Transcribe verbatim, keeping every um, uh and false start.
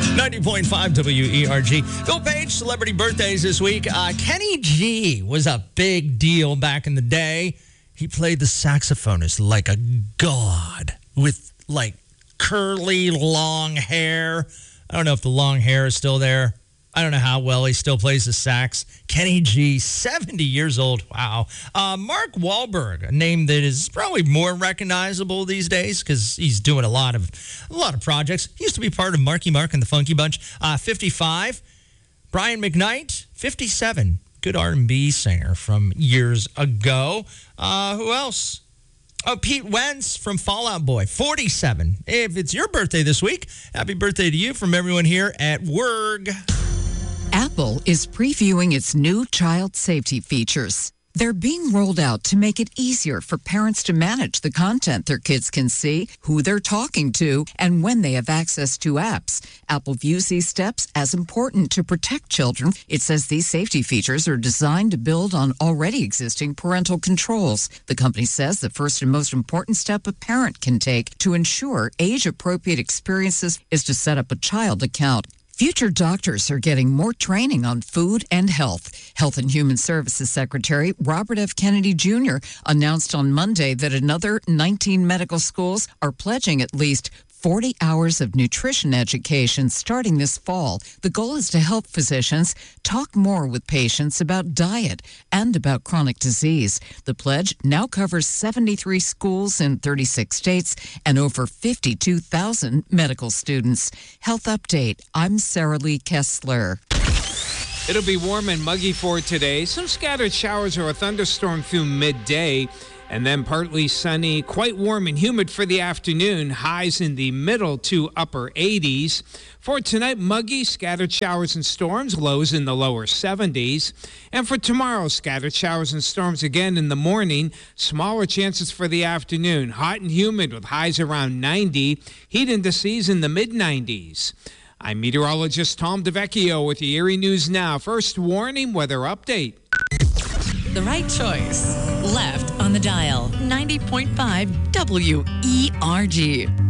ninety point five W E R G. Bill Page, celebrity birthdays this week. Uh, Kenny G was a big deal back in the day. He played the saxophonist like a god with like curly long hair. I don't know if the long hair is still there. I don't know how well he still plays the sax. Kenny G, seventy years old. Wow. Uh, Mark Wahlberg, a name that is probably more recognizable these days because he's doing a lot of a lot of projects. He used to be part of Marky Mark and the Funky Bunch. Uh, fifty-five. Brian McKnight, fifty-seven. Good R and B singer from years ago. Uh, who else? Oh, Pete Wentz from Fall Out Boy, forty-seven. If it's your birthday this week, happy birthday to you from everyone here at Werg. Apple is previewing its new child safety features. They're being rolled out to make it easier for parents to manage the content their kids can see, who they're talking to, and when they have access to apps. Apple views these steps as important to protect children. It says these safety features are designed to build on already existing parental controls. The company says the first and most important step a parent can take to ensure age-appropriate experiences is to set up a child account. Future doctors are getting more training on food and health. Health and Human Services Secretary Robert F. Kennedy Junior announced on Monday that another nineteen medical schools are pledging at least forty hours of nutrition education starting this fall. The goal is to help physicians talk more with patients about diet and about chronic disease. The pledge now covers seventy-three schools in thirty-six states and over fifty-two thousand medical students. Health Update, I'm Sarah Lee Kessler. It'll be warm and muggy for today. Some scattered showers or a thunderstorm through midday. And then partly sunny, quite warm and humid for the afternoon. Highs in the middle to upper eighties. For tonight, muggy, scattered showers and storms, lows in the lower seventies. And for tomorrow, scattered showers and storms again in the morning. Smaller chances for the afternoon. Hot and humid with highs around ninety. Heat indices in the mid nineties. I'm meteorologist Tom DeVecchio with the Erie News Now. First warning, weather update. The right choice. Left on the dial. ninety point five W E R G.